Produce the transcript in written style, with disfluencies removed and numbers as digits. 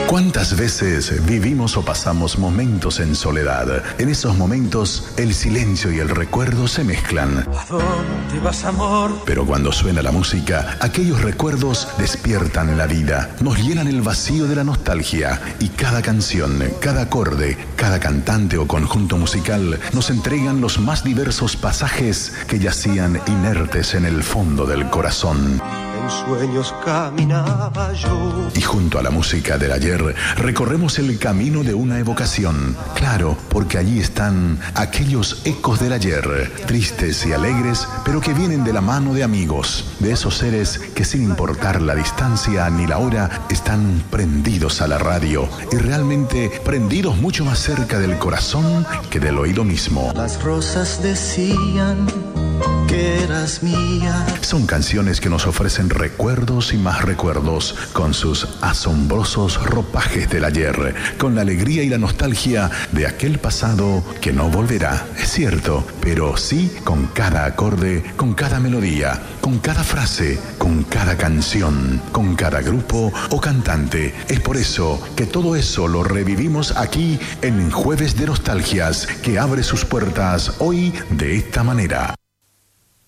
¿Cuántas veces vivimos o pasamos momentos en soledad? En esos momentos, el silencio y el recuerdo se mezclan. ¿A dónde vas, amor? Pero cuando suena la música, aquellos recuerdos despiertan la vida, nos llenan el vacío de la nostalgia y cada canción, cada acorde, cada cantante o conjunto musical nos entregan los más diversos pasajes que yacían inertes en el fondo del corazón. En sueños caminaba yo. Y junto a la música del ayer, recorremos el camino de una evocación. Claro, porque allí están aquellos ecos del ayer, tristes y alegres, pero que vienen de la mano de amigos, de esos seres que sin importar la distancia ni la hora, están prendidos a la radio y realmente prendidos mucho más cerca del corazón que del oído mismo. Las rosas decían que eras mía. Son canciones que nos ofrecen recuerdos y más recuerdos, con sus asombrosos ropajes del ayer, con la alegría y la nostalgia de aquel pasado que no volverá, es cierto, pero sí con cada acorde, con cada melodía, con cada frase, con cada canción, con cada grupo o cantante. Es por eso que todo eso lo revivimos aquí en Jueves de Nostalgias, que abre sus puertas hoy de esta manera.